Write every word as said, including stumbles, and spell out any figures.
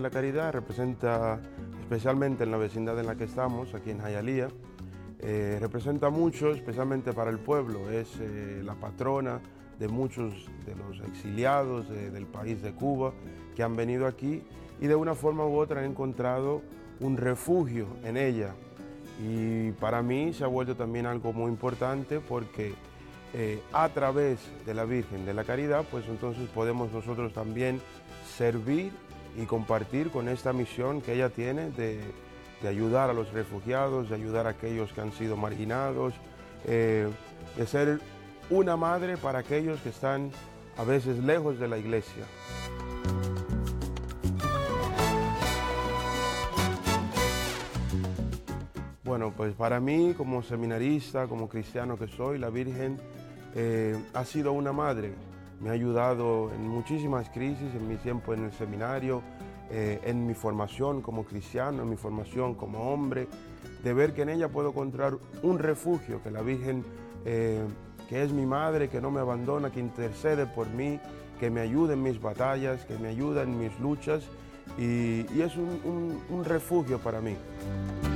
de la Caridad representa, especialmente en la vecindad en la que estamos, aquí en Hialeah, eh, representa mucho, especialmente para el pueblo. Es eh, la patrona de muchos de los exiliados de, del país de Cuba que han venido aquí y de una forma u otra han encontrado un refugio en ella. Y para mí se ha vuelto también algo muy importante porque eh, a través de la Virgen de la Caridad, pues entonces podemos nosotros también servir y compartir con esta misión que ella tiene de, de ayudar a los refugiados, de ayudar a aquellos que han sido marginados, eh, de ser una madre para aquellos que están a veces lejos de la iglesia. Bueno, pues para mí, como seminarista, como cristiano que soy, la Virgen eh, ha sido una madre. Me ha ayudado en muchísimas crisis, en mi tiempo en el seminario, eh, en mi formación como cristiano, en mi formación como hombre, de ver que en ella puedo encontrar un refugio, que la Virgen, eh, que es mi madre, que no me abandona, que intercede por mí, que me ayuda en mis batallas, que me ayuda en mis luchas, y, y es un, un, un refugio para mí.